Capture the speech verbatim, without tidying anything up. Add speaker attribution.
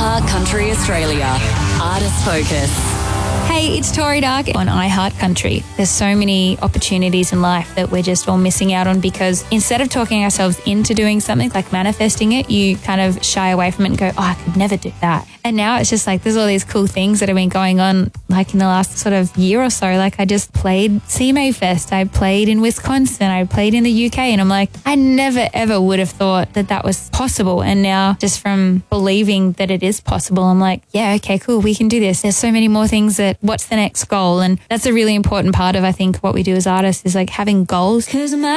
Speaker 1: iHeart Country Australia. Artist Focus.
Speaker 2: Hey, it's Tori Dark on iHeart Country. There's so many opportunities in life that we're just all missing out on because instead of talking ourselves into doing something, like manifesting it, you kind of shy away from it and go, oh, I could never do that. And now it's just like there's all these cool things that have been going on like in the last sort of year or so. Like I just played C M A Fest. I played in Wisconsin. I played in the U K. And I'm like, I never, ever would have thought that that was possible. And now just from believing that it is possible, I'm like, yeah, okay, cool. We can do this. There's so many more things that what's the next goal? And that's a really important part of, I think, what we do as artists is like having goals. 'Cause my